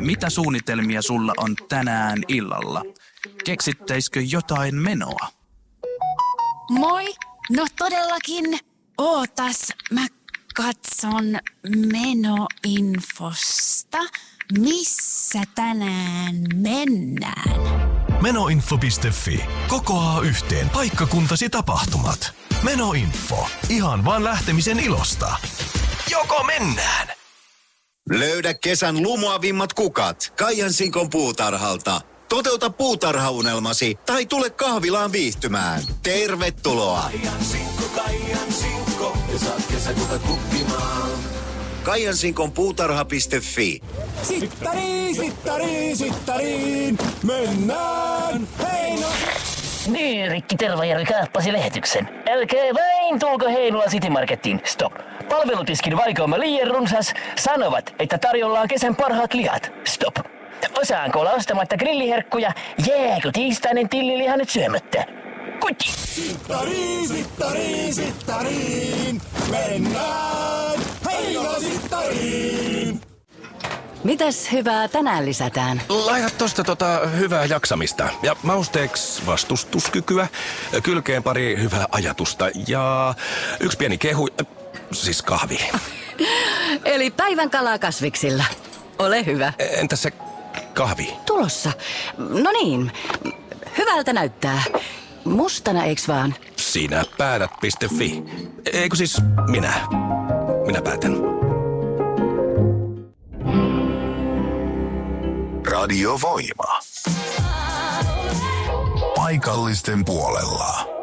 Mitä suunnitelmia sulla on tänään illalla? Keksittäisikö jotain menoa? Moi! No todellakin. Ootas, mä katson menoinfosta. Missä tänään mennään? Menoinfo.fi. Kokoaa yhteen paikkakuntasi tapahtumat. Menoinfo. Ihan vaan lähtemisen ilosta. Joko mennään? Löydä kesän lumoavimmat kukat Kaijansinkon puutarhalta. Toteuta puutarhaunelmasi tai tule kahvilaan viihtymään. Tervetuloa! Kaijansinkko, ja saat kesäkukat kukkimaan. Kaijansinkon puutarha.fi. Sittariin, mennään, Heino! Niin, Rikki Tervajärvi kaappasi lähetyksen. Älkää vain tulko Heinola City Marketiin. Stop. Palvelutiskin vaikoima liian runsas. Sanovat, että tarjolla on kesän parhaat lihat. Stop. Osaanko olla ostamatta grilliherkkuja? Jääkö tiistainen tilliliha nyt syömättä? Kuitti! Sittariin, mennään, Heinola Sittariin! Mitäs hyvää tänään lisätään? Laita tosta hyvää jaksamista ja mausteeksi vastustuskykyä, kylkeen pari hyvää ajatusta ja yksi pieni kehu, siis kahvi. Eli päivän kalaa kasviksilla. Ole hyvä. Entä se kahvi? Tulossa. No niin, hyvältä näyttää. Mustana eiks vaan? Sinä päätät.fi. Eikö siis minä? Minä päätän. Radio Voima. Paikallisten puolella.